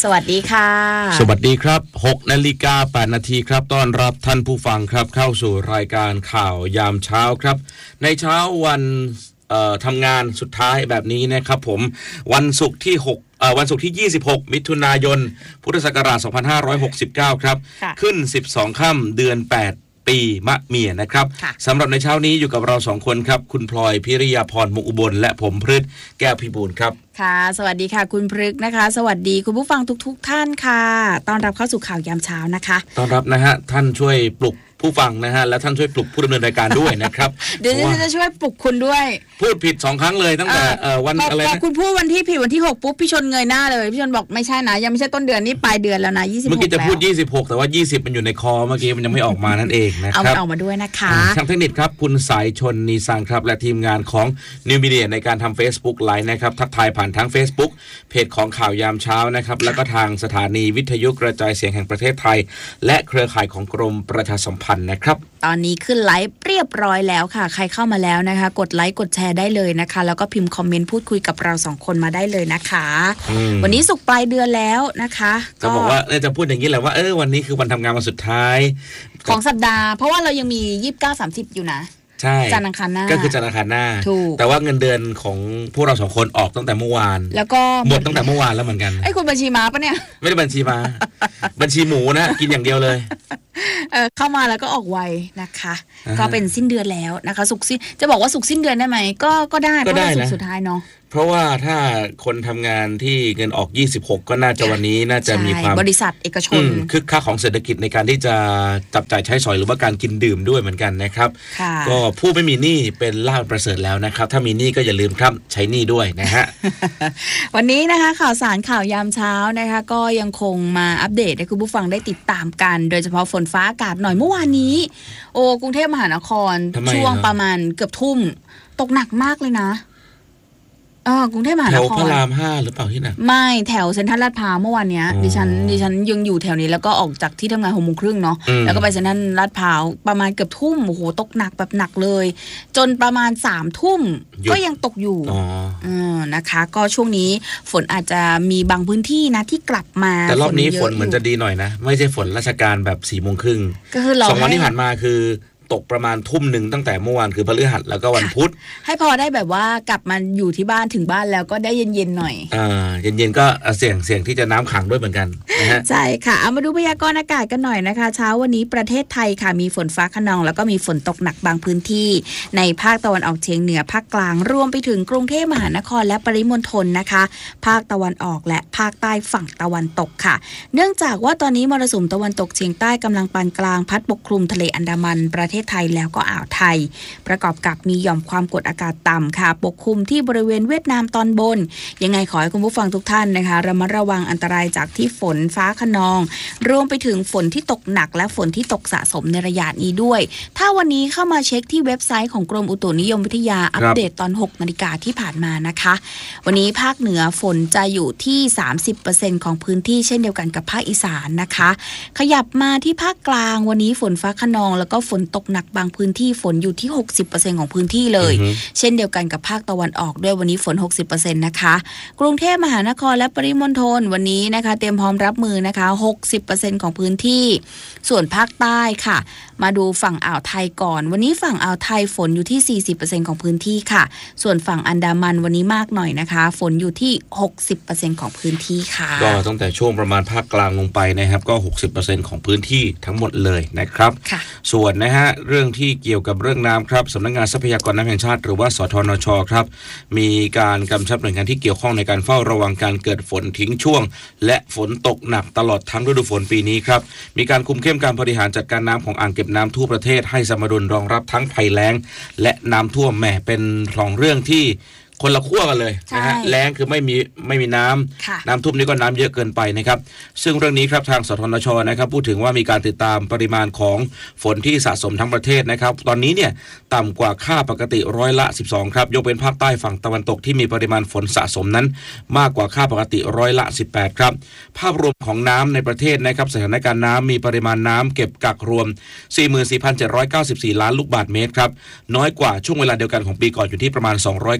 สวัสดีค่ะสวัสดีครับ 6:08 น.ครับต้อนรับท่านผู้ฟังครับเข้าสู่รายการข่าวยามเช้าครับในเช้าวันทำงานสุดท้ายแบบนี้นะครับผมวันศุกร์ที่26มิถุนายนพุทธศักราช2569ครับขึ้น12ค่ำเดือน8ปีมะเมียนะครับสำหรับในเช้านี้อยู่กับเรา2คนครับคุณพลอยพิริยาพรมุกอุบลและผมพฤทธิ์แก้วพิบูลครับค่ะสวัสดีค่ะคุณพฤกษ์นะคะสวัสดีคุณผู้ฟังทุกท่านค่ะต้อนรับเข้าสู่ข่าวยามเช้านะคะต้อนรับนะฮะท่านช่วยปลุกผู้ฟังนะฮะและท่านช่วยปลุกผู้ดำเนินรายการด้วยนะครับเดี๋ยวจะช่วยปลุกคุณด้วยพูดผิด2ครั้งเลยตั้งแต่วันอะไรนะคุณพูดวันที่ผิดวันที่6ปุ๊บพี่ชนเงยหน้าเลยพี่ชนบอกไม่ใช่นะยังไม่ใช่ต้นเดือนนี่ปลายเดือนแล้วนะ26 เมื่อกี้จะพูด26แต่ว่า20มันอยู่ในคอเมื่อกี้มันยังไม่ออกมานั่นเองนะครับเอามาด้วยนะคะทางเทคนิคครับคุณสายชนนีสังครับและทีมงานของ New Media ในการทำ Facebook Live นะครับทักทายผ่านทั้ง Facebook เพจของข่าวยามเช้านะครับแล้วก็ทางสถานีวิทยุกระจายเสียงแห่งประเทศไทยและเครือข่ายของกรมประชาสัมพันธ์นะครับตอนนี้ขึ้นไลฟ์เรียบร้อยแล้วค่ะใครเข้ามาแล้วนะคะกดไลค์กดแชร์ได้เลยนะคะแล้วก็พิมพ์คอมเมนต์พูดคุยกับเรา2คนมาได้เลยนะคะวันนี้ศุกร์ปลายเดือนแล้วนะคะก็บอกว่าจะพูดอย่างนี้แหละว่าวันนี้คือวันทำงานวันสุดท้ายของสัปดาห์เพราะว่าเรายังมี29-30อยู่นะใช่จันทร์อังคารหน้าก็คือจันทร์อังคารหน้าแต่ว่าเงินเดือนของพวกเรา2คนออกตั้งแต่เมื่อวานแล้วก็หมดตั้งแต่เมื่อวานแล้วเหมือนกันไอ้คุณบัญชีม้าปะเนี่ยไม่ได้บัญชีม้า บัญชีหมูนะกินอย่างเดียวเลยเข้ามาแล้วก็ออกไวนะคะก็เป็นสิ้นเดือนแล้วนะคะศุกร์สิ้นจะบอกว่าศุกร์สิ้นเดือนได้ไหมก็ได้เพราะว่าศุกร์สุดท้ายเนาะเพราะว่าถ้าคนทำงานที่เงินออก26ก็น่าจะวันนี้น่าจะมีความบริษัทเอกชนคึกคักของเศรษฐกิจในการที่จะจับจ่ายใช้สอยหรือว่าการกินดื่มด้วยเหมือนกันนะครับก็ผู้ไม่มีหนี้เป็นลาภประเสริฐแล้วนะครับถ้ามีหนี้ก็อย่าลืมครับใช้หนี้ด้วยนะฮะวันนี้นะคะข่าวสารข่าวยามเช้านะคะก็ยังคงมาอัปเดตให้คุณผู้ฟังได้ติดตามกันโดยเฉพาะฝนฟ้าอากาศหน่อยเมื่อวานนี้กรุงเทพมหานครช่วงประมาณเกือบทุ่มตกหนักมากเลยนะกรุงเทพมหานครแถวพระราม5หรือเปล่าที่ไหนไม่แถวเซ็นทรัลลาดพร้าวเมื่อวานเนี้ยดิฉันยังอยู่แถวนี้แล้วก็ออกจากที่ทำงาน6:30เนาะแล้วก็ไปเซ็นทรัลลาดพร้าวประมาณเกือบทุ่มโอ้โหตกหนักแบบหนักเลยจนประมาณ3:00นก็ยังตกอยู่นะคะก็ช่วงนี้ฝนอาจจะมีบางพื้นที่นะที่กลับมาแต่รอบนี้ฝนเหมือนจะดีหน่อยนะไม่ใช่ฝนราชการแบบ4:30นก็คือ2 วันที่ผ่านมาคือตกประมาณทุ่มหนึ่งตั้งแต่เมื่อวานคือพฤหัสแล้วก็วันพุธให้พอได้แบบว่ากลับมาอยู่ที่บ้านถึงบ้านแล้วก็ได้เย็นๆหน่อยเย็นๆก็เสี่ยงที่จะน้ำขังด้วยเหมือนกันนะฮะใช่ค่ะเอามาดูพยากรณ์อากาศกันหน่อยนะคะเช้าวันนี้ประเทศไทยค่ะมีฝนฟ้าคะนองแล้วก็มีฝนตกหนักบางพื้นที่ในภาคตะวันออกเฉียงเหนือภาคกลางรวมไปถึงกรุงเทพมหานครและปริมณฑลนะคะภาคตะวันออกและภาคใต้ฝั่งตะวันตกค่ะเนื่องจากว่าตอนนี้มรสุมตะวันตกเฉียงใต้กำลังปานกลางพัดปกคลุมทะเลอันดามันประเทศไทยแล้วก็อ่าวไทยประกอบกับมีหย่อมความกดอากาศต่ำค่ะปกคลุมที่บริเวณเวียดนามตอนบนยังไงขอให้คุณผู้ฟังทุกท่านนะคะระมัดระวังอันตรายจากที่ฝนฟ้าคะนองรวมไปถึงฝนที่ตกหนักและฝนที่ตกสะสมในระยะนี้ด้วยถ้าวันนี้เข้ามาเช็คที่เว็บไซต์ของกรมอุตุนิยมวิทยาอัปเดตตอน 6 นาฬิกาที่ผ่านมานะคะวันนี้ภาคเหนือฝนจะอยู่ที่ 30% ของพื้นที่เช่นเดียวกันกับภาคอีสานนะคะขยับมาที่ภาคกลางวันนี้ฝนฟ้าคะนองแล้วก็ฝนตกหนักบางพื้นที่ฝนอยู่ที่ 60% ของพื้นที่เลยเช่นเดียวกันกับภาคตะวันออกด้วยวันนี้ฝน 60% นะคะกรุงเทพมหานครและปริมณฑลวันนี้นะคะเตรียมพร้อมรับมือนะคะ 60% ของพื้นที่ส่วนภาคใต้ค่ะมาดูฝั่งอ่าวไทยก่อนวันนี้ฝั่งอ่าวไทยฝนอยู่ที่ 40% ของพื้นที่ค่ะส่วนฝั่งอันดามันวันนี้มากหน่อยนะคะฝนอยู่ที่ 60% ของพื้นที่ค่ะก็ตั้งแต่ช่วงประมาณภาคกลางลงไปนะครับก็ 60% ของพื้นที่ทั้งหมดเลยนะครับส่วนนะฮะเรื่องที่เกี่ยวกับเรื่องน้ำครับสำนักงานทรัพยากรน้ำแห่งชาติหรือว่าสทนชครับมีการกำชับหน่วยงานที่เกี่ยวข้องในการเฝ้าระวังการเกิดฝนทิ้งช่วงและฝนตกหนักตลอดทั้งฤดูฝนปีนี้ครับมีการคุมเข้มการบริหารจัดการน้ำของอ่างเก็บน้ำทั่วประเทศให้สมดุลรองรับทั้งภัยแล้งและน้ำท่วมแหมเป็น2เรื่องที่คนละขั้วกันเลยนะฮะแล้งคือไม่มีน้ำท่วมนี่ก็น้ำเยอะเกินไปนะครับซึ่งเรื่องนี้ครับทางสทนชนะครับพูดถึงว่ามีการติดตามปริมาณของฝนที่สะสมทั้งประเทศนะครับตอนนี้เนี่ยต่ำกว่าค่าปกติ12%ครับยกเว้นภาคใต้ฝั่งตะวันตกที่มีปริมาณฝนสะสมนั้นมากกว่าค่าปกติ18%ครับภาพรวมของน้ำในประเทศนะครับสถานการณ์น้ำมีปริมาณน้ำเก็บกักรวม 44,794 ล้านลูกบาศก์เมตรครับน้อยกว่าช่วงเวลาเดียวกันของปีก่อนอยู่ที่ประมาณ293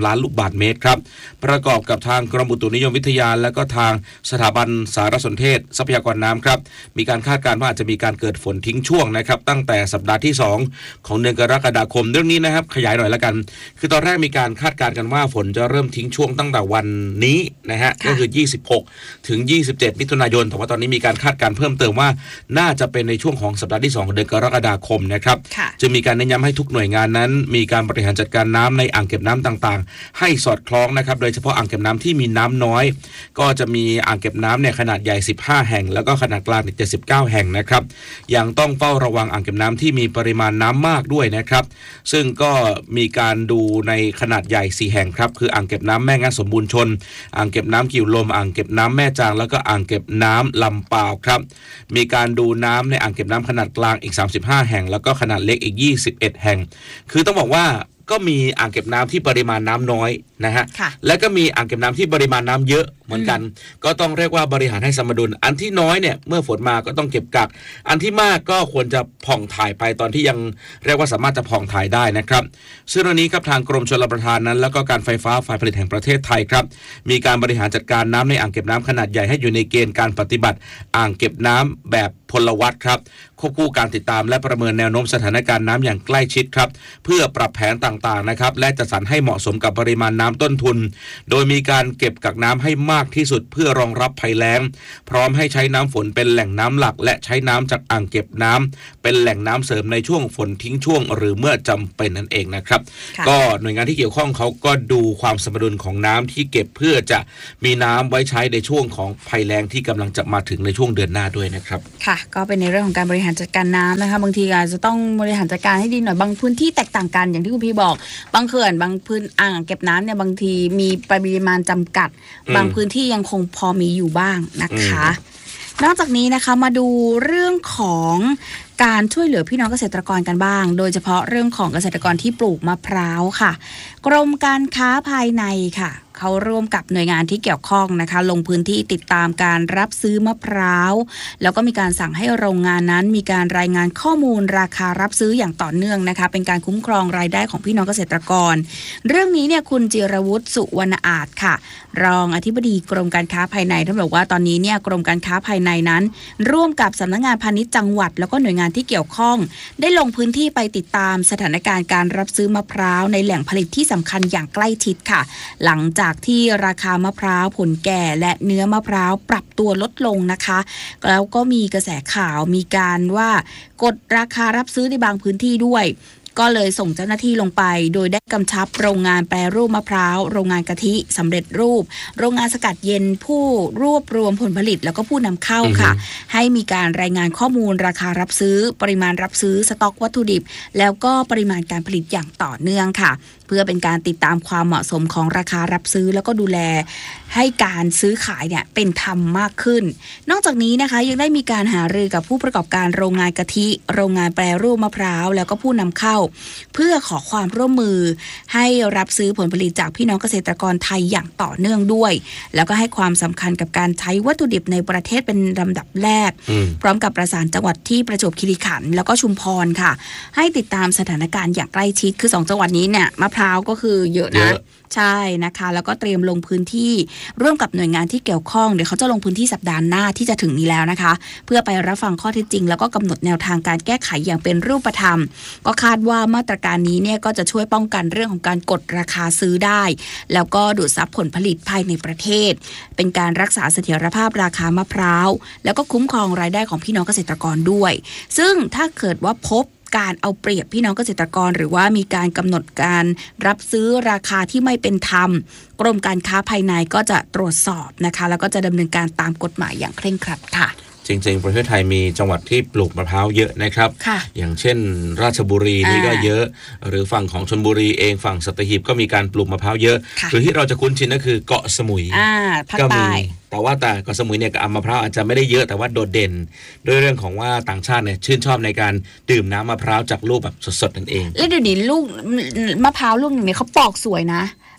ล้านลูกบาศก์เมตรครับประกอบกับทางกรมอุตุนิยมวิทยาและก็ทางสถาบันสารสนเทศทรัพยากรน้ำครับมีการคาดการณ์ว่าอาจจะมีการเกิดฝนทิ้งช่วงนะครับตั้งแต่สัปดาห์ที่2ของเดือนกรกฎาคมเรื่องนี้นะครับขยายหน่อยละกันคือตอนแรกมีการคาดการณ์กันว่าฝนจะเริ่มทิ้งช่วงตั้งแต่วันนี้นะฮะก็คือ26ถึง27มิถุนายนแต่ว่าตอนนี้มีการคาดการณ์เพิ่มเติมว่าน่าจะเป็นในช่วงของสัปดาห์ที่2ของเดือนกรกฎาคมนะครับจะมีการเน้นย้ำให้ทุกหน่วยงานนั้นมีการบริหารจัดการน้ำในอ่างเก็บน้ำต่างๆให้สอดคล้องนะครับโดยเฉพาะอ่างเก็บน้ำที่มีน้ำน้อยก็จะมีอ่างเก็บน้ำเนี่ยขนาดใหญ่15แห่งแล้วก็ขนาดกลาง79แห่งนะครับยังต้องเฝ้าระวังอ่างเก็บน้ำที่มีปริมาณน้ำมากด้วยนะครับซึ่งก็มีการดูในขนาดใหญ่4แห่งครับคืออ่างเก็บน้ำแม่งัดสมบูรณ์ชนอ่างเก็บน้ำกิ่วลมอ่างเก็บน้ำแม่จางแล้วก็อ่างเก็บน้ำลำปาวครับมีการดูน้ำในอ่างเก็บน้ำขนาดกลางอีก35แห่งแล้วก็ขนาดเล็กอีก21แห่งคือต้องบอกว่าก็มีอ่างเก็บน้ำที่ปริมาณน้ำน้อยนะฮะและก็มีอ่างเก็บน้ำที่ปริมาณน้ำเยอะเหมือนกันก็ต้องเรียกว่าบริหารให้สมดุลอันที่น้อยเนี่ยเมื่อฝนมาก็ต้องเก็บกักอันที่มากก็ควรจะผ่องถ่ายไปตอนที่ยังเรียกว่าสามารถจะผ่องถ่ายได้นะครับซึ่งเรื่องนี้ครับทางกรมชลประทานนั้นแล้วก็การไฟฟ้าฝ่ายผลิตแห่งประเทศไทยครับมีการบริหารจัดการน้ำในอ่างเก็บน้ำขนาดใหญ่ให้อยู่ในเกณฑ์การปฏิบัติอ่างเก็บน้ำแบบพลวัตครับควบคู่การติดตามและประเมินแนวโน้มสถานการณ์น้ำอย่างใกล้ชิดครับเพื่อปรับแผนต่างๆนะครับและจัดสรรให้เหมาะสมกับปริมาณน้ำต้นทุนโดยมีการเก็บกักน้ำให้มากที่สุดเพื่อรองรับภัยแล้งพร้อมให้ใช้น้ำฝนเป็นแหล่งน้ำหลักและใช้น้ำจากอ่างเก็บน้ำเป็นแหล่งน้ำเสริมในช่วงฝนทิ้งช่วงหรือเมื่อจำเป็นนั่นเองนะครับก็หน่วยงานที่เกี่ยวข้องเขาก็ดูความสมดุลของน้ำที่เก็บเพื่อจะมีน้ำไว้ใช้ในช่วงของภัยแล้งที่กำลังจะมาถึงในช่วงเดือนหน้าด้วยนะครับค่ะก็เป็นในเรื่องของการบริหารจัดการน้ำนะคะบางทีอาจจะต้องบริหารจัดการให้ดีหน่อยบางพื้นที่แตกต่างกันอย่างที่คุณพี่บอกบางเขื่อนบางพื้นอ่างเก็บน้ำเนี่ยบางทีมีปริมาณจำกัดบางพื้นที่ยังคงพอมีอยู่บ้างนะคะนอกจากนี้นะคะมาดูเรื่องของการช่วยเหลือพี่น้องเกษตรกรกันบ้างโดยเฉพาะเรื่องของเกษตรกรที่ปลูกมะพร้าวค่ะกรมการค้าภายในค่ะเขาร่วมกับหน่วยงานที่เกี่ยวข้องนะคะลงพื้นที่ติดตามการรับซื้อมะพร้าวแล้วก็มีการสั่งให้โรงงานนั้นมีการรายงานข้อมูลราคารับซื้ออย่างต่อเนื่องนะคะเป็นการคุ้มครองรายได้ของพี่น้องเกษตรกรเรื่องนี้เนี่ยคุณจิรวุฒิสุวรรณอาจค่ะรองอธิบดีกรมการค้าภายในท่านบอกว่าตอนนี้เนี่ยกรมการค้าภายในนั้นร่วมกับสำนักงานพาณิชย์จังหวัดแล้วก็หน่วยงานที่เกี่ยวข้องได้ลงพื้นที่ไปติดตามสถานการณ์การรับซื้อมะพร้าวในแหล่งผลิตที่สำคัญอย่างใกล้ชิดค่ะหลังจากที่ราคามะพร้าวผลแก่และเนื้อมะพร้าวปรับตัวลดลงนะคะแล้วก็มีกระแสข่าวมีการว่ากดราคารับซื้อในบางพื้นที่ด้วยก็เลยส่งเจ้าหน้าที่ลงไปโดยได้กำชับโรงงานแปรรูปมะพร้าวโรงงานกะทิสำเร็จรูปโรงงานสกัดเย็นผู้รวบรวมผลผลิตแล้วก็ผู้นำเข้าค่ะให้มีการรายงานข้อมูลราคารับซื้อปริมาณรับซื้อสต็อกวัตถุดิบแล้วก็ปริมาณการผลิตอย่างต่อเนื่องค่ะเพื่อเป็นการติดตามความเหมาะสมของราคารับซื้อแล้วก็ดูแลให้การซื้อขายเนี่ยเป็นธรรมมากขึ้นนอกจากนี้นะคะยังได้มีการหารือกับผู้ประกอบการโรงงานกะทิโรงงานแปรรูปมะพร้าวแล้วก็ผู้นำเข้าเพื่อขอความร่วมมือให้รับซื้อผลผลิตจากพี่น้องเกษตรกรไทยอย่างต่อเนื่องด้วยแล้วก็ให้ความสำคัญกับการใช้วัตถุดิบในประเทศเป็นลำดับแรกพร้อมกับประสานจังหวัดที่ประจวบคีรีขันธ์แล้วก็ชุมพรค่ะให้ติดตามสถานการณ์อย่างใกล้ชิดคือ2จังหวัดนี้เนี่ยมะพร้าวก็คือเยอะนะใช่นะคะแล้วก็เตรียมลงพื้นที่ร่วมกับหน่วยงานที่เกี่ยวข้องเดี๋ยวเขาจะลงพื้นที่สัปดาห์หน้าที่จะถึงนี้แล้วนะคะเพื่อไปรับฟังข้อเท็จจริงแล้วก็กำหนดแนวทางการแก้ไขอย่างเป็นรูปธรรมก็คาดว่ามาตรการนี้เนี่ยก็จะช่วยป้องกันเรื่องของการกดราคาซื้อได้แล้วก็ดูดซับผลผลิตภายในประเทศเป็นการรักษาเสถียรภาพราคามะพร้าวแล้วก็คุ้มครองรายได้ของพี่น้องเกษตรกรด้วยซึ่งถ้าเกิดว่าพบการเอาเปรียบพี่น้องเกษตรกรหรือว่ามีการกำหนดการรับซื้อราคาที่ไม่เป็นธรรมกรมการค้าภายในก็จะตรวจสอบนะคะแล้วก็จะดำเนินการตามกฎหมายอย่างเคร่งครัดค่ะจริงๆประเทศไทยมีจังหวัดที่ปลูกมะพร้าวเยอะนะครับอย่างเช่นราชบุรีนี่ก็เยอะหรือฝั่งของชลบุรีเองฝั่งสัตหีบก็มีการปลูกมะพร้าวเยอะหรือที่เราจะคุ้นชินก็คือเกาะสมุยก็มีแต่ว่าแต่เกาะสมุยเนี่ยกับมะพร้าวอาจจะไม่ได้เยอะแต่ว่าโดดเด่นด้วยเรื่องของว่าต่างชาติเนี่ยชื่นชอบในการดื่มน้ำมะพร้าวจากลูกแบบสดๆนั่นเองและเดี๋ยวนี้ลูกมะพร้าวลูกนึงเนี่ยเขาปอกสวยนะ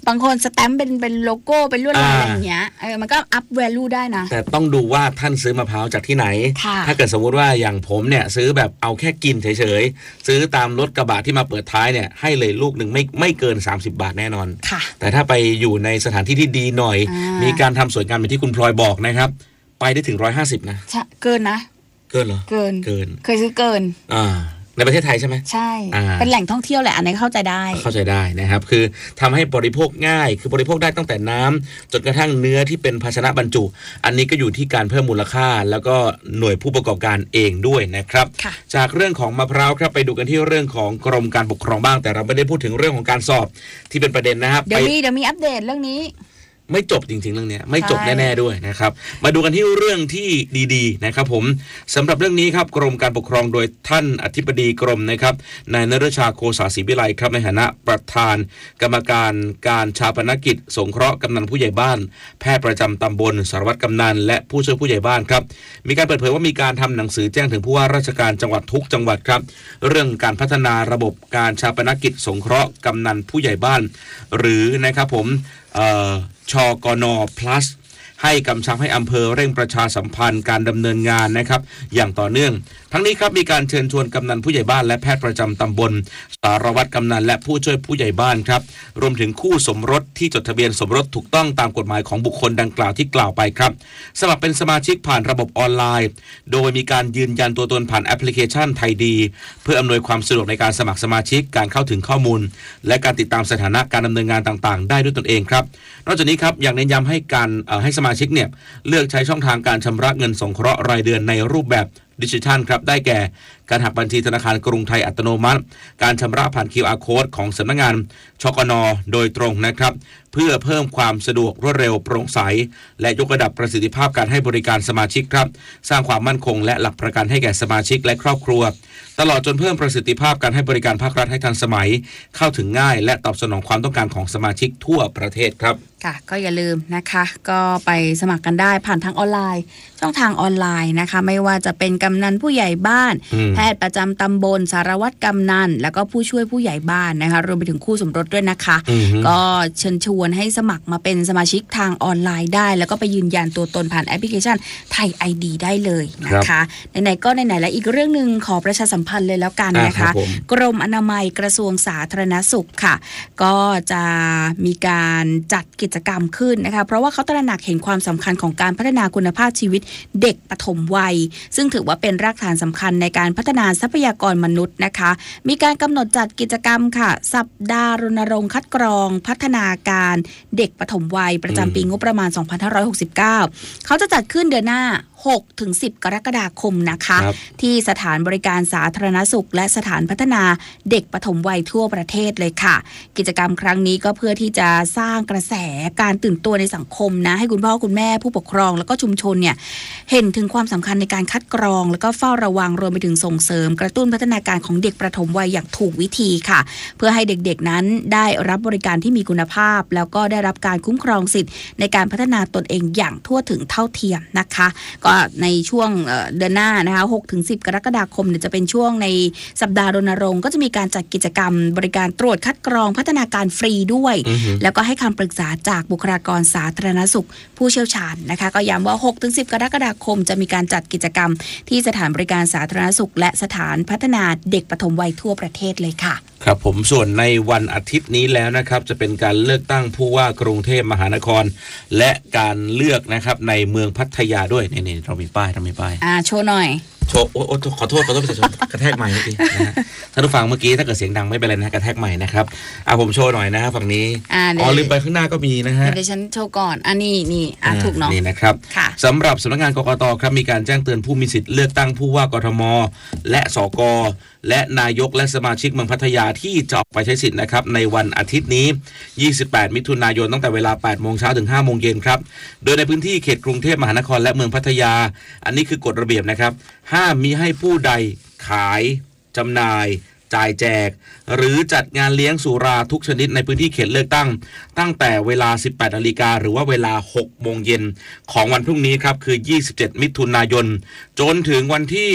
บางคนสแตมป์เป็นโลโก้เป็นลวดลายอะไรอย่างเงี้ยมันก็อัพแวลูได้นะแต่ต้องดูว่าท่านซื้อมะพร้าวจากที่ไหนถ้าเกิดสมมติว่าอย่างผมเนี่ยซื้อแบบเอาแค่กินเฉยๆซื้อตามรถกระบะที่มาเปิดท้ายเนี่ยให้เลยลูกหนึ่งไม่เกิน30 บาทแน่นอนแต่ถ้าไปอยู่ในสถานที่ที่ดีหน่อยมีการทำสวยงามเหมือนที่คุณพลอยบอกนะครับไปได้ถึง150นะเกินนะเกินเหรอเกินเคยซื้อเกินในประเทศไทยใช่ไหมใช่เป็นแหล่งท่องเที่ยวแหละอันนี้เข้าใจได้นะครับคือทำให้บริโภคง่ายคือบริโภคได้ตั้งแต่น้ำจนกระทั่งเนื้อที่เป็นภาชนะบรรจุอันนี้ก็อยู่ที่การเพิ่มมูลค่าแล้วก็หน่วยผู้ประกอบการเองด้วยนะครับจากเรื่องของมะพร้าวครับไปดูกันที่เรื่องของกรมการปกครองบ้างแต่เราไม่ได้พูดถึงเรื่องของการสอบที่เป็นประเด็นนะครับเดี๋ยวมีอัปเดตเรื่องนี้ไม่จบจริงๆเรื่องนี้ไม่จบแน่ๆด้วยนะครับมาดูกันที่เรื่องที่ดีๆนะครับผมสำหรับเรื่องนี้ครับกรมการปกครองโดยท่านอธิบดีกรมนะครับนายนฤชาโคสาศรีวิไลครับในฐานะประธานกรรมการการชาปนกิจสงเคราะห์กำนันผู้ใหญ่บ้านแพทย์ประจำตำบลสารวัตรกำนันและผู้ช่วยผู้ใหญ่บ้านครับมีการเปิดเผยว่ามีการทำหนังสือแจ้งถึงผู้ว่าราชการจังหวัดทุกจังหวัดครับเรื่องการพัฒนาระบบการชาปนกิจสงเคราะห์กำนันผู้ใหญ่บ้านหรือนะครับผมชกน+ให้กำชับให้อำเภอเร่งประชาสัมพันธ์การดำเนินงานนะครับอย่างต่อเนื่องทั้งนี้ครับมีการเชิญชวนกำนันผู้ใหญ่บ้านและแพทย์ประจำตำบลสารวัตรกำนันและผู้ช่วยผู้ใหญ่บ้านครับรวมถึงคู่สมรสที่จดทะเบียนสมรสถูกต้องตามกฎหมายของบุคคลดังกล่าวที่กล่าวไปครับสมัครเป็นสมาชิกผ่านระบบออนไลน์โดยมีการยืนยันตัวตนผ่านแอปพลิเคชันไทยดีเพื่ออำนวยความสะดวกในการสมัครสมาชิกการเข้าถึงข้อมูลและการติดตามสถานะการดำเนินงานต่างๆได้ด้วยตนเองครับนอกจากนี้ครับอย่างเน้นย้ำให้สมาชิกเนี่ยเลือกใช้ช่องทางการชำระเงินสงเคราะห์รายเดือนในรูปแบบดิจิทัลครับได้แก่การหักบัญชีธนาคารกรุงไทยอัตโนมัติการชำระผ่าน QR Code ของสำนักงานชกน.โดยตรงนะครับเพื่อเพิ่มความสะดวกรวดเร็วโปร่งใสและยกระดับประสิทธิภาพการให้บริการสมาชิกครับสร้างความมั่นคงและหลักประกันให้แก่สมาชิกและครอบครัวตลอดจนเพิ่มประสิทธิภาพการให้บริการภาครัฐให้ทันสมัยเข้าถึงง่ายและตอบสนองความต้องการของสมาชิกทั่วประเทศครับค่ะก็อย่าลืมนะคะก็ไปสมัครกันได้ผ่านทางออนไลน์ช่องทางออนไลน์นะคะไม่ว่าจะเป็นกำนันผู้ใหญ่บ้านแพทย์ประจำตำบลสารวัตรกำนันแล้วก็ผู้ช่วยผู้ใหญ่บ้านนะคะรวมไปถึงคู่สมรสด้วยนะคะก็เชิญชวนให้สมัครมาเป็นสมาชิกทางออนไลน์ได้แล้วก็ไปยืนยันตัวตนผ่านแอปพลิเคชันไทย ID ได้เลยนะคะไหนๆก็ไหนๆแล้วอีกเรื่องนึงขอประชาสัมพันธ์เลยแล้วกันนะคะกรมอนามัยกระทรวงสาธารณสุขค่ะก็จะมีการจัดกิจกรรมขึ้นนะคะเพราะว่าเขาตระหนักเห็นความสำคัญของการพัฒนาคุณภาพชีวิตเด็กปฐมวัยซึ่งถือว่าเป็นรากฐานสำคัญในการพัฒนาทรัพยากรมนุษย์นะคะมีการกำหนดจัดกิจกรรมค่ะสัปดาห์รณรงค์คัดกรองพัฒนาการเด็กปฐมวัยประจำปีงบประมาณ 2569 เขาจะจัดขึ้นเดือนหน้า6-10 กรกฎาคมนะคะที่สถานบริการสาธารณสุขและสถานพัฒนาเด็กปฐมวัยทั่วประเทศเลยค่ะกิจกรรมครั้งนี้ก็เพื่อที่จะสร้างกระแสการตื่นตัวในสังคมนะให้คุณพ่อคุณแม่ผู้ปกครองแล้วก็ชุมชนเนี่ยเห็นถึงความสำคัญในการคัดกรองแล้วก็เฝ้าระวังรวมไปถึงส่งเสริมกระตุ้นพัฒนาการของเด็กปฐมวัยอย่างถูกวิธีค่ะเพื่อให้เด็กๆนั้นได้รับบริการที่มีคุณภาพแล้วก็ได้รับการคุ้มครองสิทธิ์ในการพัฒนาตนเองอย่างทั่วถึงเท่าเทียมนะคะก็ในช่วงเดือนหน้านะคะ 6-10 กรกฎาคมเนี่ยจะเป็นช่วงในสัปดาห์รณรงค์ก็จะมีการจัดกิจกรรมบริการตรวจคัดกรองพัฒนาการฟรีด้วยแล้วก็ให้คำปรึกษาจากบุคลากรสาธารณสุขผู้เชี่ยวชาญนะคะก็ย้ำว่า 6-10 กรกฎาคมจะมีการจัดกิจกรรมที่สถานบริการสาธารณสุขและสถานพัฒนาเด็กปฐมวัยทั่วประเทศเลยค่ะครับผมส่วนในวันอาทิตย์นี้แล้วนะครับจะเป็นการเลือกตั้งผู้ว่ากรุงเทพมหานครและการเลือกนะครับในเมืองพัทยาด้วยนี่เรามีป้ายโชว์หน่อยโชว์โอ้ขอโทษประชาชนกระแทกใหม่เมื่อกี้นะฮะท่านผู้ฟังเมื่อกี้ถ้าเกิดเสียงดังไม่เป็นไรนะกระแทกใหม่นะครับผมโชว์หน่อยนะฮะฝั่งนี้ลืมไปข้างหน้าก็มีนะฮะเดี๋ยวฉันโชว์ก่อนนี่ถูกเนาะนี่นะครับสำหรับสำนักงานกกต.ครับมีการแจ้งเตือนผู้มีสิทธิ์เลือกตั้งผู้ว่ากทม.และสก.และนายกและสมาชิกเมืองพัทยาที่จะออกไปใช้สิทธิ์นะครับในวันอาทิตย์นี้28มิถุนายนตั้งแต่เวลา 8 โมงเช้าถึง 5 โมงเย็นครับโดยในพื้นที่เขตกรุงเทพมหานครและเมืองพัทยาอันนี้คือกฎระเบียบนะครับห้ามมิให้ผู้ใดขายจำหน่ายจ่ายแจกหรือจัดงานเลี้ยงสุราทุกชนิดในพื้นที่เขตเลือกตั้งแต่เวลา 18 นาฬิกาหรือว่าเวลา 6 โมงเย็นของวันพรุ่งนี้ครับคือ27มิถุนายนจนถึงวันที่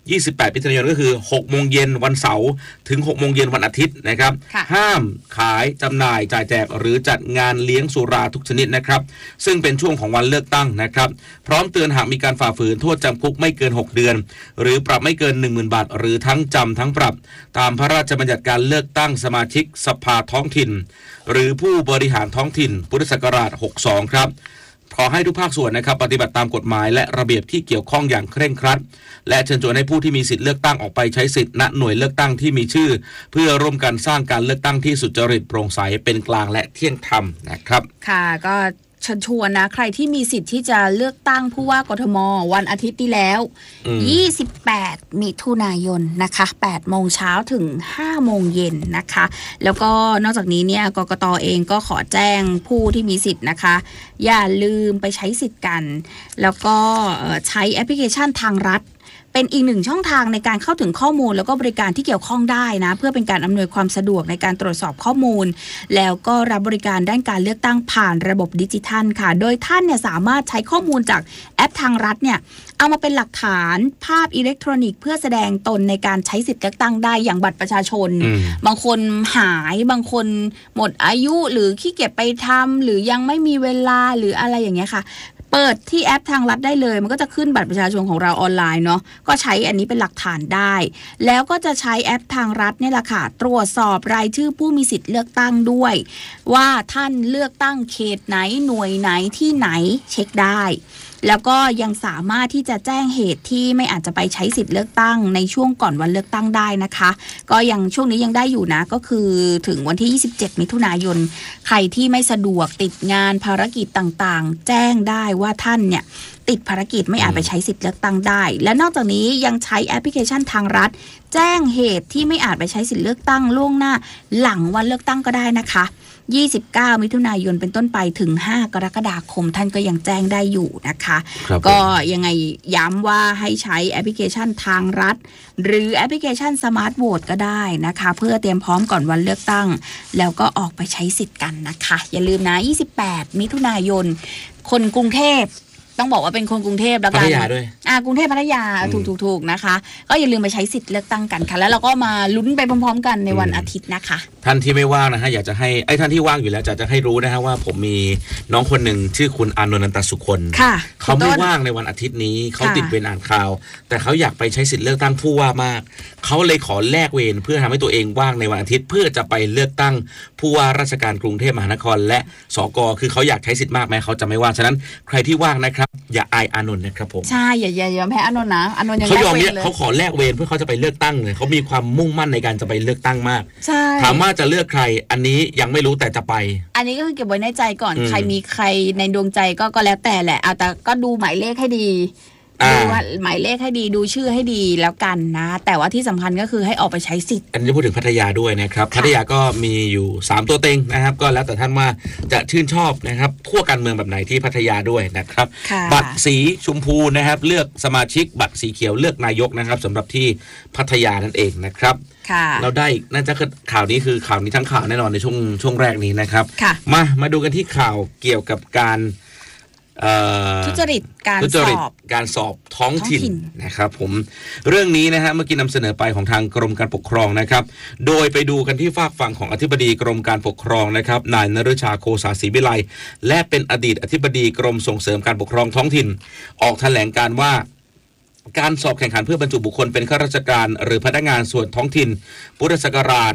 28 มิถุนายนก็คือ 6 โมงเย็นวันเสาร์ถึง 6 โมงเย็นวันอาทิตย์นะครับห้ามขายจำหน่ายจ่ายแจกหรือจัดงานเลี้ยงสุราทุกชนิดนะครับซึ่งเป็นช่วงของวันเลือกตั้งนะครับพร้อมเตือนหากมีการฝ่าฝืนโทษจำคุกไม่เกิน6เดือนหรือปรับไม่เกิน 10,000 บาทหรือทั้งจำทั้งปรับตามพระราชบัญญัติการเลือกตั้งสมาชิกสภาท้องถิ่นหรือผู้บริหารท้องถิ่นพุทธศักราช62ครับขอให้ทุกภาคส่วนนะครับปฏิบัติตามกฎหมายและระเบียบที่เกี่ยวข้องอย่างเคร่งครัดและเชิญชวนให้ผู้ที่มีสิทธิเลือกตั้งออกไปใช้สิทธิณหน่วยเลือกตั้งที่มีชื่อเพื่อร่วมกันสร้างการเลือกตั้งที่สุจริตโปร่งใสเป็นกลางและเที่ยงธรรมนะครับค่ะก็เชิญชวนนะใครที่มีสิทธิ์ที่จะเลือกตั้งผู้ว่ากทมวันอาทิตย์ที่แล้ว28 มิถุนายนนะคะ8 โมงเช้าถึง 5 โมงเย็นนะคะแล้วก็นอกจากนี้เนี่ยกกต.เองก็ขอแจ้งผู้ที่มีสิทธิ์นะคะอย่าลืมไปใช้สิทธิ์กันแล้วก็ใช้แอปพลิเคชันทางรัฐเป็นอีกหนึ่งช่องทางในการเข้าถึงข้อมูลแล้วก็บริการที่เกี่ยวข้องได้นะเพื่อเป็นการอำนวยความสะดวกในการตรวจสอบข้อมูลแล้วก็รับบริการด้านการเลือกตั้งผ่านระบบดิจิทัลค่ะโดยท่านเนี่ยสามารถใช้ข้อมูลจากแอปทางรัฐเนี่ยเอามาเป็นหลักฐานภาพอิเล็กทรอนิกส์เพื่อแสดงตนในการใช้สิทธิ์เลือกตั้งได้อย่างบัตรประชาชนบางคนหายบางคนหมดอายุหรือขี้เกียจไปทำหรือยังไม่มีเวลาหรืออะไรอย่างเงี้ยค่ะเปิดที่แอปทางรัฐได้เลยมันก็จะขึ้นบัตรประชาชนของเราออนไลน์เนาะก็ใช้อันนี้เป็นหลักฐานได้แล้วก็จะใช้แอปทางรัฐนี่แหละค่ะตรวจสอบรายชื่อผู้มีสิทธิ์เลือกตั้งด้วยว่าท่านเลือกตั้งเขตไหนหน่วยไหนที่ไหนเช็คได้แล้วก็ยังสามารถที่จะแจ้งเหตุที่ไม่อาจจะไปใช้สิทธิ์เลือกตั้งในช่วงก่อนวันเลือกตั้งได้นะคะก็ยังช่วงนี้ยังได้อยู่นะก็คือถึงวันที่27 มิถุนายนใครที่ไม่สะดวกติดงานภารกิจต่างๆแจ้งได้ว่าท่านเนี่ยติดภารกิจไม่อาจไปใช้สิทธิ์เลือกตั้งได้และนอกจากนี้ยังใช้แอปพลิเคชันทางรัฐแจ้งเหตุที่ไม่อาจไปใช้สิทธิ์เลือกตั้งล่วงหน้าหลังวันเลือกตั้งก็ได้นะคะ29 มิถุนายนเป็นต้นไปถึง 5 กรกฎาคมท่านก็ยังแจ้งได้อยู่นะคะก็ยังไงย้ำว่าให้ใช้แอปพลิเคชันทางรัฐหรือแอปพลิเคชันสมาร์ทโหวตก็ได้นะคะเพื่อเตรียมพร้อมก่อนวันเลือกตั้งแล้วก็ออกไปใช้สิทธิ์กันนะคะอย่าลืมนะ28 มิถุนายนคนกรุงเทพต้องบอกว่าเป็นคนกรุงเทพแล้วกันพัทยาด้วยกรุงเทพพัทยาถูกนะคะก็อย่าลืมไปใช้สิทธิ์เลือกตั้งกันค่ะแล้วเราก็มาลุ้นไปพร้อมๆกันในวันอาทิตย์นะคะท่านที่ไม่ว่างนะฮะอยากจะให้ท่านที่ว่างอยู่แล้วจะให้รู้นะฮะว่าผมมีน้องคนหนึ่งชื่อคุณอานนท์ นันตสุคนเขาไม่ว่างในวันอาทิตย์นี้เขาติดเวรอ่านข่าวแต่เขาอยากไปใช้สิทธิ์เลือกตั้งผู้ว่ามากเขาเลยขอแลกเวรเพื่อทำให้ตัวเองว่างในวันอาทิตย์เพื่อจะไปเลือกตั้งผู้ว่าราชการกรุงเทพมหานครและสก.คือเขาอยากใช้สิทธิ์มากไหมเขาจะไม่ว่างฉะนั้นใครที่ว่างนะครับอย่าอายอานนท์นะครับผมใช่อย่ายอมแพ้อานนท์นะอานนท์ยังเขายอมเนี่ยเขาขอแลกเวรเพื่อเขาจะไปเลือกตั้งเลยเขามีความมุ่งมั่นในการจะไปเลือกตั้งมากใช่ถามว่าจะเลือกใครอันนี้ยังไม่รู้แต่จะไปอันนี้ก็คือเก็บไว้ในใจก่อนใครมีใครในดวงใจก็แล้วแต่แหละแต่ก็ดูหมายเลขให้ดีดูหมายเลขให้ดีดูชื่อให้ดีแล้วกันนะแต่ว่าที่สำคัญก็คือให้ออกไปใช้สิทธิ์อันนี้พูดถึงพัทยาด้วยนะครับพัทยาก็มีอยู่3ตัวเต็งนะครับก็แล้วแต่ท่านว่าจะชื่นชอบนะครับขั้วการเมืองแบบไหนที่พัทยาด้วยนะครับบัตรสีชมพูนะครับเลือกสมาชิกบัตรสีเขียวเลือกนายกนะครับสำหรับที่พัทยานั่นเองนะครับเราได้น่าจะข่าวนี้คือข่าวนี้ทั้งข่าวแน่นอนในช่วงแรกนี้นะครับมาดูกันที่ข่าวเกี่ยวกับการทุจริตการสอบท้องถิ่นนะครับผมเรื่องนี้นะฮะเมื่อกี้นำเสนอไปของทางกรมการปกครองนะครับโดยไปดูกันที่ฝากฝั่งของอธิบดีกรมการปกครองนะครับนายนฤชาโคสาศรีวิไลและเป็นอดีตอธิบดีกรมส่งเสริมการปกครองท้องถิ่นออกแถลงการว่าการสอบแข่งขันเพื่อบรรจุบุคคลเป็นข้าราชการหรือพนักงานส่วนท้องถิ่นพุทธศักราช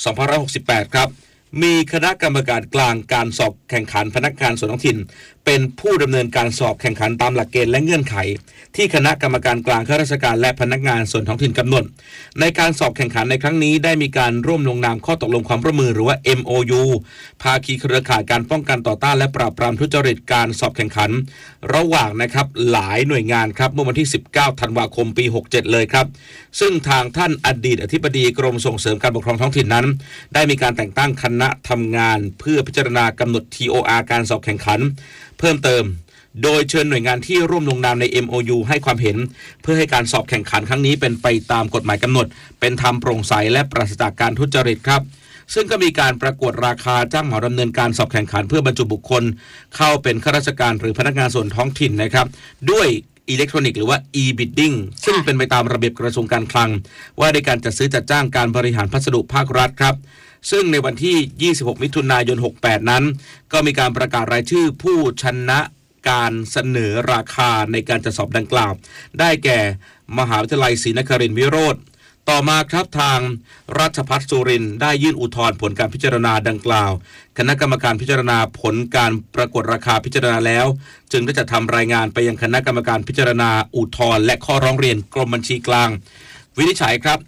2568ครับมีคณะกรรมการกลางการสอบแข่งขันพนักงานส่วนท้องถิ่นเป็นผู้ดำเนินการสอบแข่งขันตามหลักเกณฑ์และเงื่อนไขที่คณะกรรมการกลางข้าราชการและพนักงานส่วนท้องถิ่นกำหนดในการสอบแข่งขันในครั้งนี้ได้มีการร่วมลงนามข้อตกลงความร่วมมือหรือว่า MOU ภาคีเครือข่ายการป้องกันต่อต้านและปราบปรามทุจริตการสอบแข่งขันระหว่างนะครับหลายหน่วยงานครับเมื่อวันที่19ธันวาคมปี67เลยครับซึ่งทางท่านอดีตอธิบดีกรมส่งเสริมการปกครองท้องถิ่นนั้นได้มีการแต่งตั้งคณะทำงานเพื่อพิจารณากำหนด TOR การสอบแข่งขันเพิ่มเติมโดยเชิญหน่วยงานที่ร่วมลงนามใน MOU ให้ความเห็นเพื่อให้การสอบแข่งขันครั้งนี้เป็นไปตามกฎหมายกำหนดเป็นธรรมโปร่งใสและปราศจากการทุจริตครับซึ่งก็มีการประกวดราคาจ้างเหมาดำเนินการสอบแข่งขันเพื่อบรรจุบุคคลเข้าเป็นข้าราชการหรือพนักงานส่วนท้องถิ่นนะครับด้วยอิเล็กทรอนิกส์หรือว่า e-bidding ซึ่งเป็นไปตามระเบียบกระทรวงการคลังว่าในการจัดซื้อจัดจ้างการบริหารพัสดุภาครัฐครับซึ่งในวันที่26มิถุนายน68นั้นก็มีการประกาศรายชื่อผู้ชนะการเสนอราคาในการจัดสอบดังกล่าวได้แก่มหาวิทยาลัยศรีนครินทร์วิโรธต่อมาครับทางราชภัฏสุรินทร์ได้ยื่นอุทธรณ์ผลการพิจารณาดังกล่าวคณะกรรมการพิจารณาผลการประกวดราคาพิจารณาแล้วจึงได้จัดทำรายงานไปยังคณะกรรมการพิจารณาอุทธรณ์และข้อร้องเรียนกรมบัญชีกลางวินิจฉัยครับ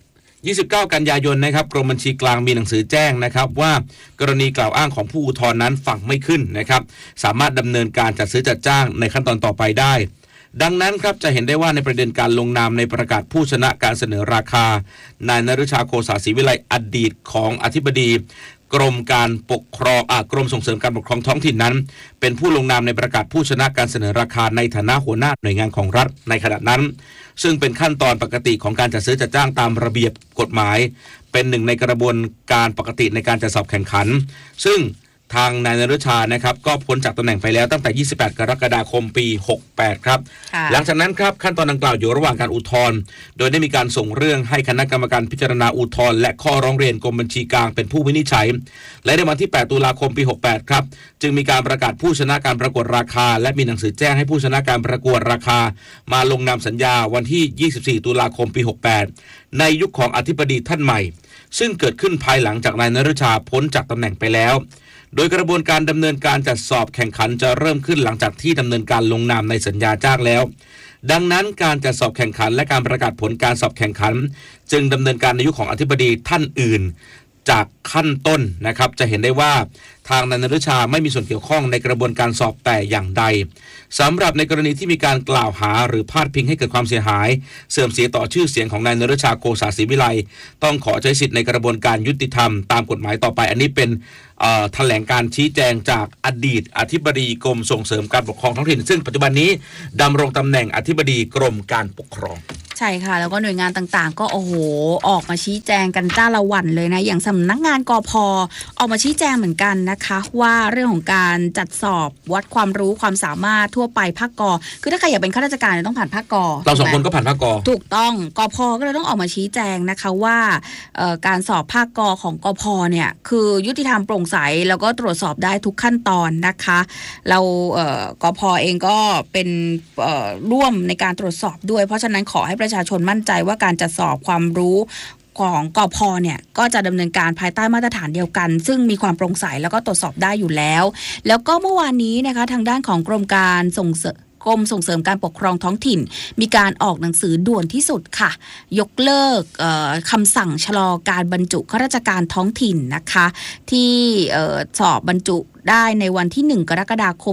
29 กันยายนนะครับกรมบัญชีกลางมีหนังสือแจ้งนะครับว่ากรณีกล่าวอ้างของผู้อุทธรณ์นั้นฟังไม่ขึ้นนะครับสามารถดำเนินการจัดซื้อจัดจ้างในขั้นตอนต่อไปได้ดังนั้นครับจะเห็นได้ว่าในประเด็นการลงนามในประกาศผู้ชนะการเสนอราคานายนฤชาโคสาศรีวิไลอดีตของอธิบดีกรมการปกครองกรมส่งเสริมการปกครองท้องถิ่นนั้นเป็นผู้ลงนามในประกาศผู้ชนะการเสนอราคาในฐานะหัวหน้าหน่วยงานของรัฐในขณะนั้นซึ่งเป็นขั้นตอนปกติของการจัดซื้อจัดจ้างตามระเบียบกฎหมายเป็นหนึ่งในกระบวนการปกติในการจัดสอบแข่งขันซึ่งทางนายนฤชานะครับก็พ้นจากตำแหน่งไปแล้วตั้งแต่28 กรกฎาคมปี68ครับหลังจากนั้นครับขั้นตอนดังกล่าวอยู่ระหว่างการอุทธรณ์โดยได้มีการส่งเรื่องให้คณะกรรมการพิจารณาอุทธรณ์และข้อร้องเรียนกรมบัญชีกลางเป็นผู้วินิจฉัยและในวันที่8 ตุลาคมปี68ครับจึงมีการประกาศผู้ชนะการประกวดราคาและมีหนังสือแจ้งให้ผู้ชนะการประกวดราคามาลงนามสัญญาวันที่24 ตุลาคมปี68ในยุคของอธิบดีท่านใหม่ซึ่งเกิดขึ้นภายหลังจากนายนฤชาพ้นจากตำแหน่งไปแล้วโดยกระบวนการดำเนินการจัดสอบแข่งขันจะเริ่มขึ้นหลังจากที่ดำเนินการลงนามในสัญญาจ้างแล้วดังนั้นการจัดสอบแข่งขันและการประกาศผลการสอบแข่งขันจึงดำเนินการในยุคของอธิบดีท่านอื่นจากขั้นต้นนะครับจะเห็นได้ว่าทางนายนฤชาไม่มีส่วนเกี่ยวข้องในกระบวนการสอบแต่อย่างใดสำหรับในกรณีที่มีการกล่าวหาหรือพาดพิงให้เกิดความเสียหายเสื่อมเสียต่อชื่อเสียงของนายนฤชาโกษาศรีวิไลต้องขอใช้สิทธิในกระบวนการยุติธรรมตามกฎหมายต่อไปอันนี้เป็นแถลงการชี้แจงจากอดีตอธิบดีกรมส่งเสริมการปกครองท้องถิ่นซึ่งปัจจุบันนี้ดำรงตำแหน่งอธิบดีกรมการปกครองใช่ค่ะแล้วก็หน่วยงานต่างๆก็โอ้โหออกมาชี้แจงกันจ้าละวันเลยนะอย่างสำนักงานกพ.ออกมาชี้แจงเหมือนกันนะคะว่าเรื่องของการจัดสอบวัดความรู้ความสามารถทั่วไปภาคก.คือถ้าใครอยากเป็นข้าราชการต้องผ่านภาคก. เราสองคนก็ผ่านภาคก. ถูกต้องกพ.ก็เลยต้องออกมาชี้แจงนะคะว่าการสอบภาคก.ของกพ.เนี่ยคือยุติธรรมโปร่งใสแล้วก็ตรวจสอบได้ทุกขั้นตอนนะคะเรากพ.เองก็เป็นร่วมในการตรวจสอบด้วยเพราะฉะนั้นขอให้ประชาชนมั่นใจว่าการจัดสอบความรู้ของกพ.เนี่ยก็จะดำเนินการภายใต้มาตรฐานเดียวกันซึ่งมีความโปร่งใสแล้วก็ตรวจสอบได้อยู่แล้วแล้วก็เมื่อวานนี้นะคะทางด้านของกรมส่งเสริมการปกครองท้องถิ่นมีการออกหนังสือด่วนที่สุดค่ะยกเลิกคำสั่งชะลอการบรรจุข้าราชการท้องถิ่นนะคะที่สอบบรรจุได้ในวันที่1 กรกฎาคม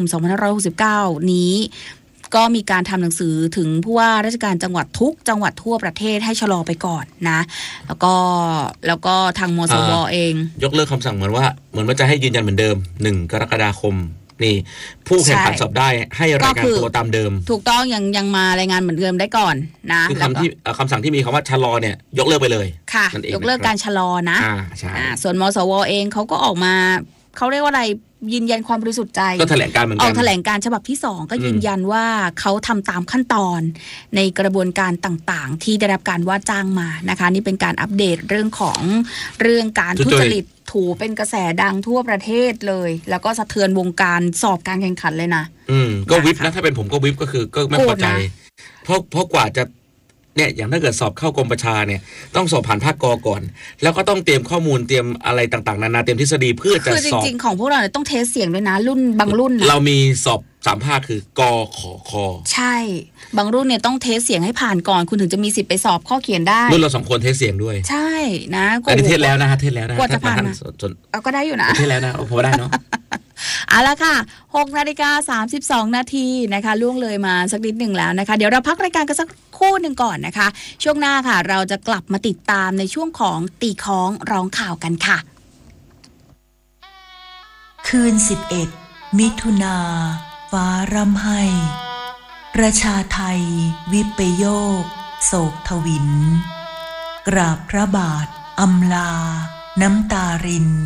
2569นี้ก็มีการทำหนังสือถึงผู้ว่าราชการจังหวัดทุกจังหวัดทั่วประเทศให้ชะลอไปก่อนนะแล้วก็ทางมสว.เองยกเลิกคำสั่งเหมือนว่าจะให้ยืนยันเหมือนเดิม1 กรกฎาคมนี่ผู้แข่งขันสอบได้ให้รายงานตัวตามเดิมถูกต้องยังมารายงานเหมือนเดิมได้ก่อนนะคือคำสั่งที่มีคำว่าชะลอเนี่ยยกเลิกไปเลยค่ะยกเลิกการชะลอนะส่วนมสว.เองเขาก็ออกมาเขาเรียกว่าอะไรยืนยันความบริสุทธิ์ใจก็แถลงการเหมือนกันออกแถลงการฉบับที่2ก็ยืนยันว่าเขาทำตามขั้นตอนในกระบวนการต่างๆที่ได้รับการว่าจ้างมานะคะนี่เป็นการอัปเดตเรื่องการทุจริตถูเป็นกระแสดังทั่วประเทศเลยแล้วก็สะเทือนวงการสอบการแข่งขันเลยนะก็วิปนะถ้าเป็นผมก็วิปก็คือก็ไม่พอใจเพราะกว่าจะเนี่ยอย่างถ้าเกิดสอบเข้ากรมประชาเนี่ยต้องสอบผ่านภาคก.ก่อนแล้วก็ต้องเตรียมข้อมูลเตรียมอะไรต่างๆนานาเตรียมทฤษฎีเพื่อจะสอบคือจริงๆของพวกเราเนี่ยต้องเทสเสียงด้วยนะรุ่นบางรุ่นนะเรามีสอบ3 ภาคคือกขคใช่บางรุ่นเนี่ยต้องเทสเสียงให้ผ่านก่อนคุณถึงจะมีสิทธิ์ไปสอบข้อเขียนได้รุ่นเรา2 คนเทสเสียงด้วยใช่นะอันนี้เทสแล้วนะเทสแล้วนะกว่าจะผ่านเอาก็ได้อยู่นะเทสแล้วนะพอได้เนาะเอาละค่ะ 6:32 นาทีนะคะล่วงเลยมาสักนิดหนึ่งแล้วนะคะเดี๋ยวเราพักรายการกันสักครู่หนึ่งก่อนนะคะช่วงหน้าค่ะเราจะกลับมาติดตามในช่วงของตีค้องร้องข่าวกันค่ะคืน11 มิถุนาฟ้าร่ำไห้ประชาไทยวิปโยคโศกทวินกราบพระบาทอำลาน้ำตาริน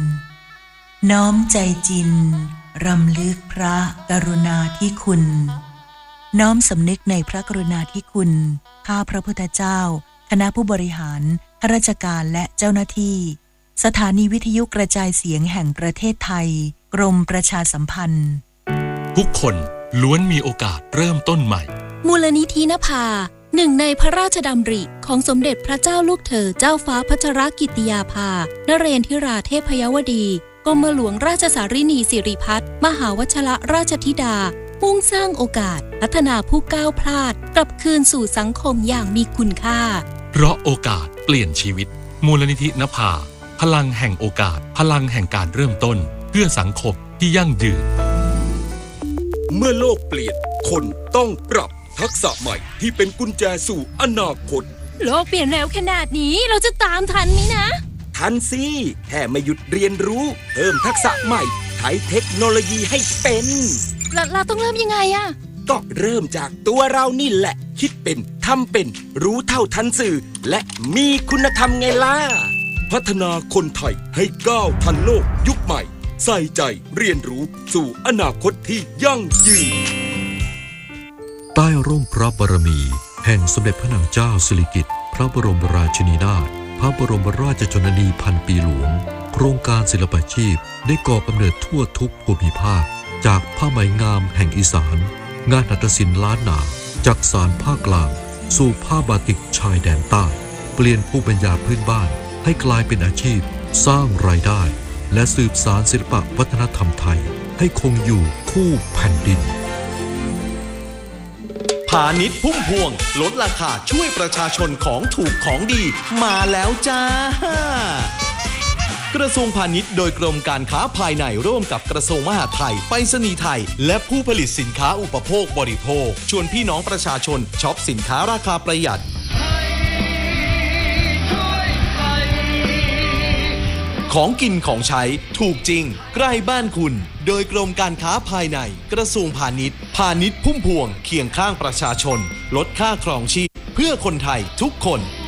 น้อมใจจินรำลึกพระกรุณาธิคุณน้อมสำนึกในพระกรุณาธิคุณข้าพระพุทธเจ้าคณะผู้บริหารข้าราชการและเจ้าหน้าที่สถานีวิทยุกระจายเสียงแห่งประเทศไทยกรมประชาสัมพันธ์ทุกคนล้วนมีโอกาสเริ่มต้นใหม่มูลนิธินภาหนึ่งในพระราชดำริของสมเด็จพระเจ้าลูกเธอเจ้าฟ้าพัชรกิติยาภานเรนทิราเทพยวดีกรมหลวงราชสารินีสิริพัฒน์มหาวชิรราชธิดามุ่งสร้างโอกาสพัฒนาผู้ก้าวพลาดกลับคืนสู่สังคมอย่างมีคุณค่าเพราะโอกาสเปลี่ยนชีวิตมูลนิธินภาพลังแห่งโอกาสพลังแห่งการเริ่มต้นเพื่อสังคมที่ยั่งยืนเมื่อโลกเปลี่ยนคนต้องปรับทักษะใหม่ที่เป็นกุญแจสู่อนาคตโลกเปลี่ยนเร็วขนาดนี้เราจะตามทันไหมนะทันสิแค่ไม่หยุดเรียนรู้เพิ่มทักษะใหม่ใช้เทคโนโลยีให้เป็นเราต้องเริ่มยังไงอะก็เริ่มจากตัวเรานี่แหละคิดเป็นทำเป็นรู้เท่าทันสื่อและมีคุณธรรมไงล่ะพัฒนาคนไทยให้ก้าวทันโลกยุคใหม่ใส่ใจเรียนรู้สู่อนาคตที่ยั่งยืนใต้ร่มพระบารมีแห่งสมเด็จพระนางเจ้าสิริกิติ์พระบรมราชินีนาถพระบรมราชชนนีพันปีหลวงโครงการศิลปาชีพได้ก่อกำเนิดทั่วทุกภูมิภาคจากผ้าไหมงามแห่งอีสานงานหัตถศิลป์ล้านนาจากสานภาคกลางสู่ผ้าบาติกชายแดนใต้เปลี่ยนภูมิปัญญาพื้นบ้านให้กลายเป็นอาชีพสร้างรายได้และสืบสานศิลปวัฒนธรรมไทยให้คงอยู่คู่แผ่นดินพาณิชย์พุ่มพวงลดราคาช่วยประชาชนของถูกของดีมาแล้วจ้ากระทรวงพาณิชย์โดยกรมการค้าภายในร่วมกับกระทรวงมหาดไทยไปรษณีย์ไทยและผู้ผลิตสินค้าอุปโภคบริโภคชวนพี่น้องประชาชนช็อปสินค้าราคาประหยัดของกินของใช้ถูกจริงใกล้บ้านคุณโดยกรมการค้าภายในกระทรวงพาณิชย์พาณิชย์พุ่มพวงเคียงข้างประชาชนลดค่าครองชีพเพื่อคนไทยทุกคน